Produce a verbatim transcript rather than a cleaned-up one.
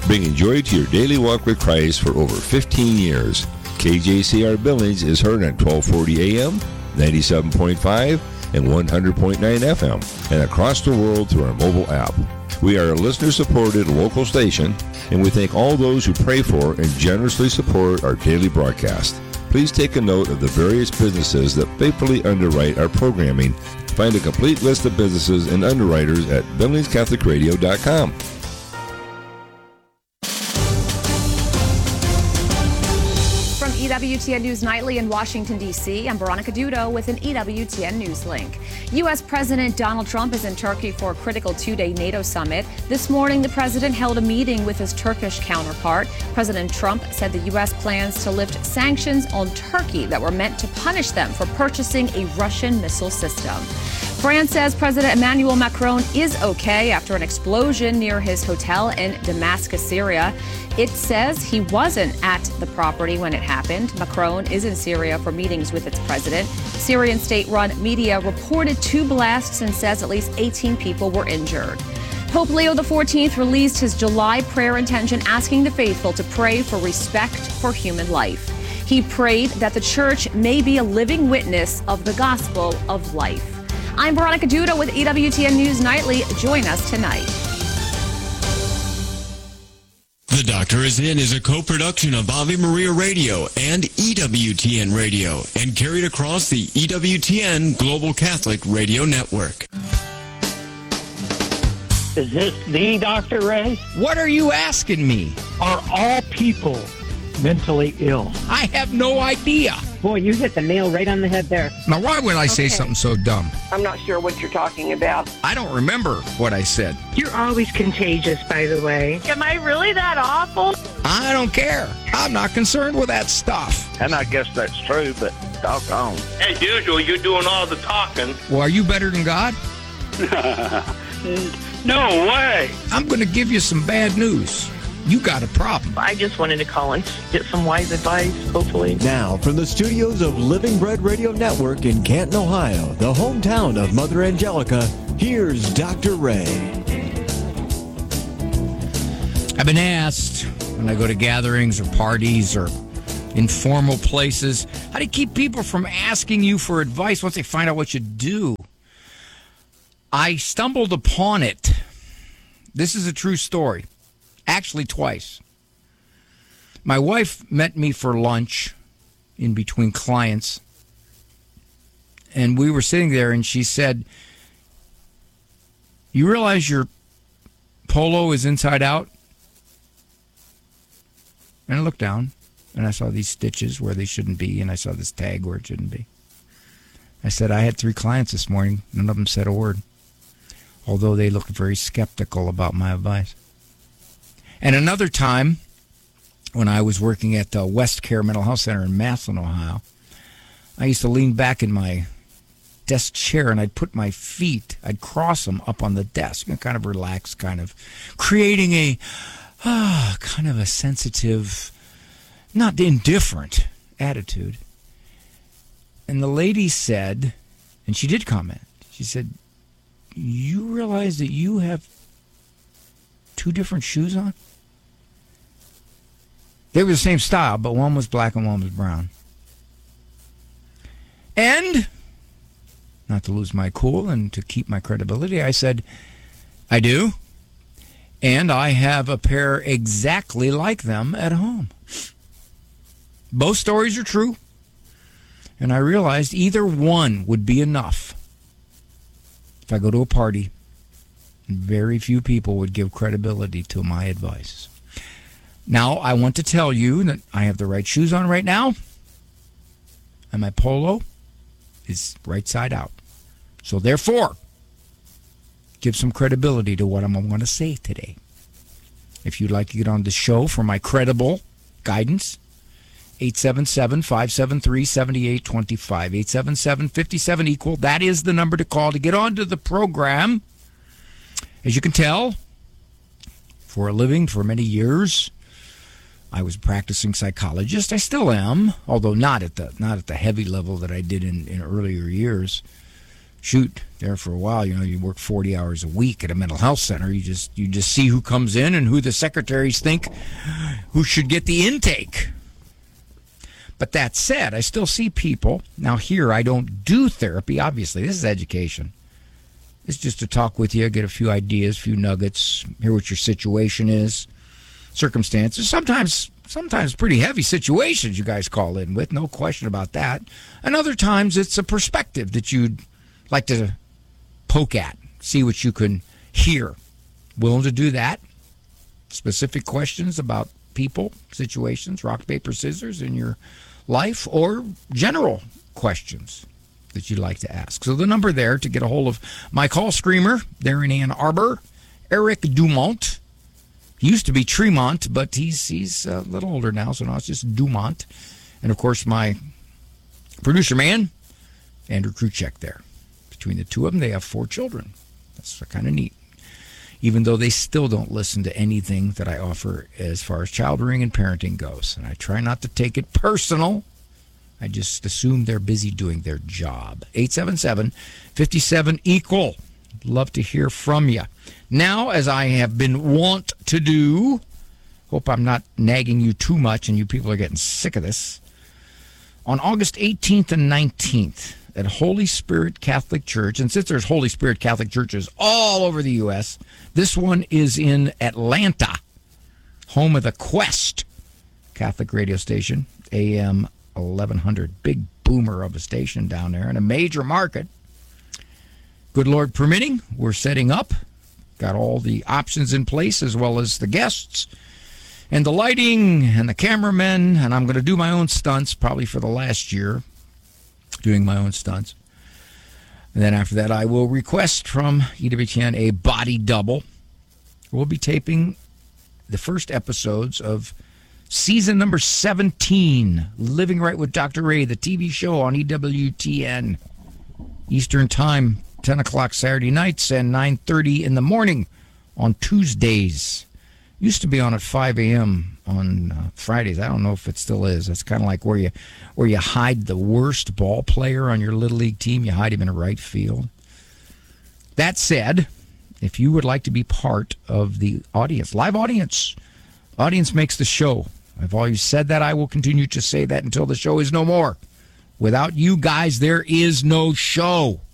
bringing joy to your daily walk with Christ for over fifteen years. K J C R Billings is heard on twelve forty A M, ninety-seven point five, and one hundred point nine F M, and across the world through our mobile app. We are a listener-supported local station, and we thank all those who pray for and generously support our daily broadcast. Please take a note of the various businesses that faithfully underwrite our programming. Find a complete list of businesses and underwriters at billings catholic radio dot com. E W T N News Nightly in Washington, D C, I'm Veronica Dudo with an E W T N News link. U S. President Donald Trump is in Turkey for a critical two-day NATO summit. This morning, the president held a meeting with his Turkish counterpart. President Trump said the U S plans to lift sanctions on Turkey that were meant to punish them for purchasing a Russian missile system. France says President Emmanuel Macron is okay after an explosion near his hotel in Damascus, Syria. It says he wasn't at the property when it happened. Macron is in Syria for meetings with its president. Syrian state-run media reported two blasts and says at least eighteen people were injured. Pope Leo the fourteenth released his July prayer intention asking the faithful to pray for respect for human life. He prayed that the church may be a living witness of the gospel of life. I'm Veronica Duda with E W T N News Nightly. Join us tonight. The Doctor is In is a co-production of Ave Maria Radio and E W T N Radio and carried across the E W T N Global Catholic Radio Network. Is this the Doctor Ray? What are you asking me? Are all people mentally ill? I have no idea. Boy, you hit the nail right on the head there. Now, why would I say Okay. something so dumb? I'm not sure what you're talking about. I don't remember what I said. You're always contagious, by the way. Am I really that awful? I don't care. I'm not concerned with that stuff. And I guess that's true, but doggone. As usual, you're doing all the talking. Well, are you better than God? No way. I'm going to give you some bad news. You got a problem. I just wanted to call and get some wise advice, hopefully. Now, from the studios of Living Bread Radio Network in Canton, Ohio, the hometown of Mother Angelica, here's Doctor Ray. I've been asked when I go to gatherings or parties or informal places, how do you keep people from asking you for advice once they find out what you do? I stumbled upon it. This is a true story. Actually, twice. My wife met me for lunch in between clients, and we were sitting there, and she said, "You realize your polo is inside out?" And I looked down, and I saw these stitches where they shouldn't be, and I saw this tag where it shouldn't be. I said, "I had three clients this morning. None of them said a word, although they looked very skeptical about my advice." And another time, when I was working at the West Care Mental Health Center in Massillon, Ohio, I used to lean back in my desk chair and I'd put my feet, I'd cross them up on the desk, and kind of relax, kind of creating a ah, kind of a sensitive, not indifferent attitude. And the lady said, and she did comment, she said, "You realize that you have two different shoes on?" They were the same style, but one was black and one was brown. And, not to lose my cool and to keep my credibility, I said, "I do. And I have a pair exactly like them at home." Both stories are true. And I realized either one would be enough. If I go to a party, very few people would give credibility to my advice. Now, I want to tell you that I have the right shoes on right now, and my polo is right side out. So therefore, give some credibility to what I'm going to say today. If you'd like to get on the show for my credible guidance, eight seven seven, five seven three, seven eight two five, eight seven seven, five seven equal. That is the number to call to get onto the program. As you can tell, for a living for many years, I was a practicing psychologist. I still am, although not at the not at the heavy level that I did in, in earlier years. shoot, there for a while, you know, you work forty hours a week at a mental health center. You just you just see who comes in and who the secretaries think who should get the intake. But that said, I still see people. Now here, I don't do therapy, obviously. This is education. It's just to talk with you, get a few ideas, a few nuggets, hear what your situation is, circumstances. Sometimes sometimes pretty heavy situations you guys call in with, no question about that. And other times it's a perspective that you'd like to poke at, see what you can hear. Willing to do that. Specific questions about people, situations, rock, paper, scissors in your life, or general questions that you'd like to ask. So the number there to get a hold of my call screamer there in Ann Arbor, Eric Dumont. He used to be Tremont, but he's he's a little older now, so now it's just Dumont. And, of course, my producer man, Andrew Kruchek there. Between the two of them, they have four children. That's kind of neat. Even though they still don't listen to anything that I offer as far as child rearing and parenting goes. And I try not to take it personal. I just assume they're busy doing their job. eight seven seven, five seven, equal. Love to hear from you. Now, as I have been wont to do, hope I'm not nagging you too much and you people are getting sick of this. On August eighteenth and nineteenth at Holy Spirit Catholic Church, and since there's Holy Spirit Catholic churches all over the U S, this one is in Atlanta, home of the Quest Catholic radio station, A M eleven hundred. Big boomer of a station down there in a major market. Good Lord permitting, we're setting up. Got all the options in place as well as the guests and the lighting and the cameramen. And I'm going to do my own stunts probably for the last year, doing my own stunts. And then after that, I will request from E W T N a body double. We'll be taping the first episodes of season number seventeen, Living Right with Doctor Ray, the T V show on E W T N. Eastern Time, ten o'clock Saturday nights and nine thirty in the morning on Tuesdays. Used to be on at five a.m. on uh, Fridays. I don't know if it still is. That's kind of like where you where you hide the worst ball player on your Little League team. You hide him in a right field. That said, if you would like to be part of the audience, live audience, audience makes the show. I've always said that. I will continue to say that until the show is no more. Without you guys, there is no show.